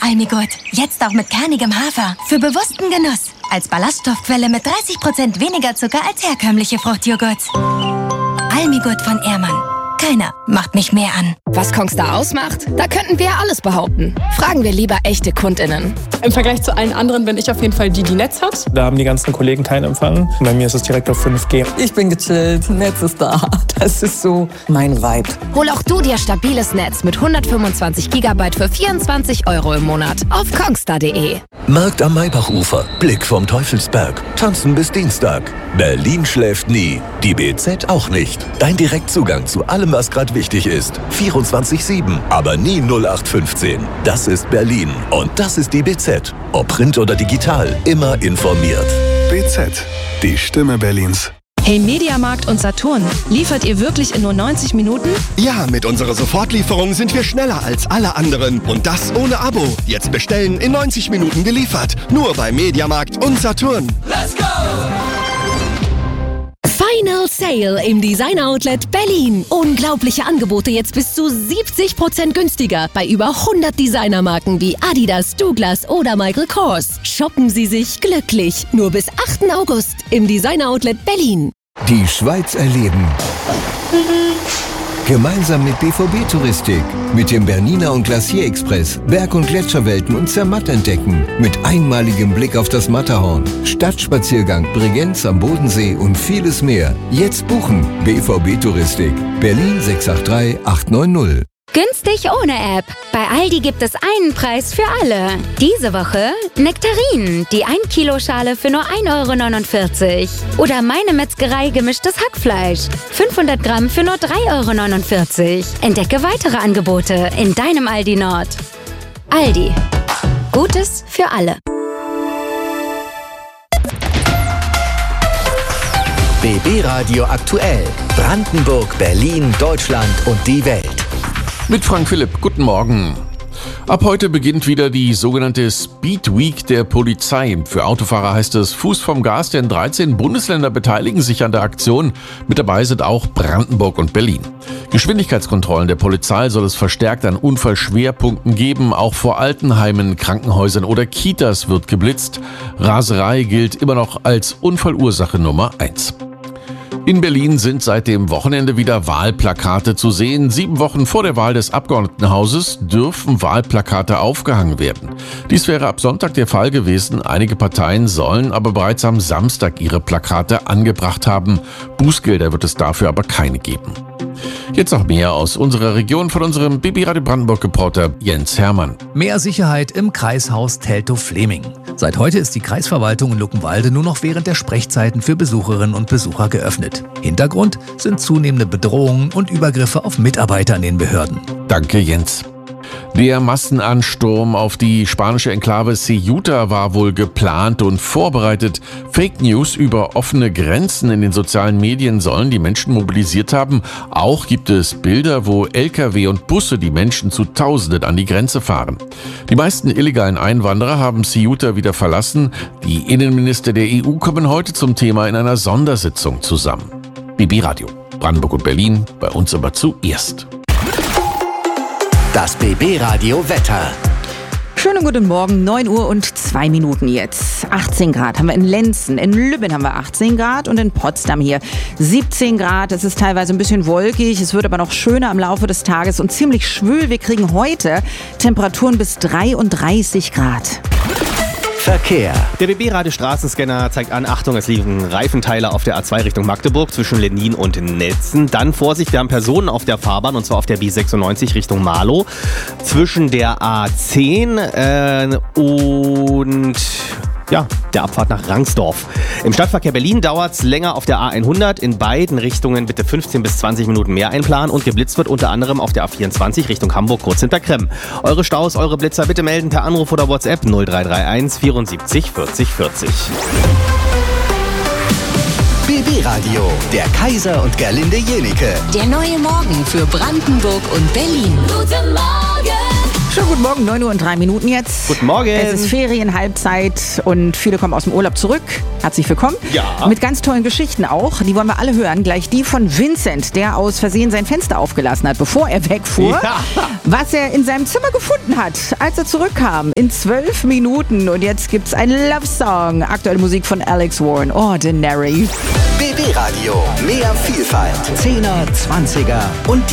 Almigut. Jetzt auch mit kernigem Hafer. Für bewussten Genuss. Als Ballaststoffquelle mit 30% weniger Zucker als herkömmliche Fruchtjoghurt. Almigut von Ehrmann. Keiner macht mich mehr an. Was Kongstar ausmacht? Da könnten wir alles behaupten. Fragen wir lieber echte KundInnen. Im Vergleich zu allen anderen bin ich auf jeden Fall die Netz hat. Da haben die ganzen Kollegen keinen Empfang. Bei mir ist es direkt auf 5G. Ich bin gechillt, Netz ist da. Das ist so mein Vibe. Hol auch du dir stabiles Netz mit 125 GB für 24 € im Monat auf kongstar.de. Markt am Maybachufer, Blick vom Teufelsberg, tanzen bis Dienstag. Berlin schläft nie, die BZ auch nicht. Dein Direktzugang zu allem, was gerade wichtig ist. 24/7, aber nie 0815. Das ist Berlin und das ist die BZ. Ob Print oder digital, immer informiert. BZ, die Stimme Berlins. Hey Mediamarkt und Saturn, liefert ihr wirklich in nur 90 Minuten? Ja, mit unserer Sofortlieferung sind wir schneller als alle anderen. Und das ohne Abo. Jetzt bestellen, in 90 Minuten geliefert. Nur bei Mediamarkt und Saturn. Let's go! Final Sale im Designer Outlet Berlin. Unglaubliche Angebote jetzt bis zu 70% günstiger bei über 100 Designermarken wie Adidas, Douglas oder Michael Kors. Shoppen Sie sich glücklich. Nur bis 8. August im Designer Outlet Berlin. Die Schweiz erleben. Gemeinsam mit BVB Touristik, mit dem Bernina und Glacier Express, Berg- und Gletscherwelten und Zermatt entdecken, mit einmaligem Blick auf das Matterhorn, Stadtspaziergang, Bregenz am Bodensee und vieles mehr. Jetzt buchen. BVB Touristik, Berlin 683 890. Günstig ohne App. Bei Aldi gibt es einen Preis für alle. Diese Woche Nektarinen, die 1 Kilo Schale für nur 1,49 €. Oder Meine Metzgerei gemischtes Hackfleisch, 500 Gramm für nur 3,49 €. Entdecke weitere Angebote in deinem Aldi Nord. Aldi. Gutes für alle. BB Radio aktuell. Brandenburg, Berlin, Deutschland und die Welt. Mit Frank Philipp, guten Morgen. Ab heute beginnt wieder die sogenannte Speed Week der Polizei. Für Autofahrer heißt es Fuß vom Gas, denn 13 Bundesländer beteiligen sich an der Aktion. Mit dabei sind auch Brandenburg und Berlin. Geschwindigkeitskontrollen der Polizei soll es verstärkt an Unfallschwerpunkten geben. Auch vor Altenheimen, Krankenhäusern oder Kitas wird geblitzt. Raserei gilt immer noch als Unfallursache Nummer 1. In Berlin sind seit dem Wochenende wieder Wahlplakate zu sehen. 7 Wochen vor der Wahl des Abgeordnetenhauses dürfen Wahlplakate aufgehangen werden. Dies wäre ab Sonntag der Fall gewesen. Einige Parteien sollen aber bereits am Samstag ihre Plakate angebracht haben. Bußgelder wird es dafür aber keine geben. Jetzt noch mehr aus unserer Region von unserem BB Radio Brandenburg-Reporter Jens Hermann. Mehr Sicherheit im Kreishaus Teltow-Fleming. Seit heute ist die Kreisverwaltung in Luckenwalde nur noch während der Sprechzeiten für Besucherinnen und Besucher geöffnet. Hintergrund sind zunehmende Bedrohungen und Übergriffe auf Mitarbeiter in den Behörden. Danke, Jens. Der Massenansturm auf die spanische Enklave Ceuta war wohl geplant und vorbereitet. Fake News über offene Grenzen in den sozialen Medien sollen die Menschen mobilisiert haben. Auch gibt es Bilder, wo Lkw und Busse die Menschen zu Tausenden an die Grenze fahren. Die meisten illegalen Einwanderer haben Ceuta wieder verlassen. Die Innenminister der EU kommen heute zum Thema in einer Sondersitzung zusammen. BB Radio, Brandenburg und Berlin, bei uns aber zuerst. Das BB Radio Wetter. Schönen guten Morgen, 9 Uhr und 2 Minuten jetzt. 18 Grad haben wir in Lenzen, in Lübben haben wir 18 Grad und in Potsdam hier 17 Grad. Es ist teilweise ein bisschen wolkig, es wird aber noch schöner im Laufe des Tages und ziemlich schwül. Wir kriegen heute Temperaturen bis 33 Grad. Verkehr. Der BB-Radio Straßenscanner zeigt an, Achtung, es liegen Reifenteile auf der A2 Richtung Magdeburg zwischen Lennin und Netzen. Dann Vorsicht, wir haben Personen auf der Fahrbahn und zwar auf der B96 Richtung Marlow. Zwischen der A10 und der Abfahrt nach Rangsdorf. Im Stadtverkehr Berlin dauert es länger auf der A100. In beiden Richtungen bitte 15 bis 20 Minuten mehr einplanen und geblitzt wird unter anderem auf der A24 Richtung Hamburg kurz hinter Kremm. Eure Staus, eure Blitzer bitte melden per Anruf oder WhatsApp 0331 74 40 40. BB Radio, der Kaiser und Gerlinde Jenicke. Der neue Morgen für Brandenburg und Berlin. Guten Morgen! Schönen guten Morgen, 9 Uhr und 3 Minuten jetzt. Guten Morgen. Es ist Ferienhalbzeit und viele kommen aus dem Urlaub zurück. Herzlich willkommen. Ja. Mit ganz tollen Geschichten auch. Die wollen wir alle hören. Gleich die von Vincent, der aus Versehen sein Fenster aufgelassen hat, bevor er wegfuhr. Ja. Was er in seinem Zimmer gefunden hat, als er zurückkam. In 12 Minuten. Und jetzt gibt's einen Love-Song. Aktuelle Musik von Alex Warren. Ordinary. BB Radio. Mehr Vielfalt. 10er, 20er und die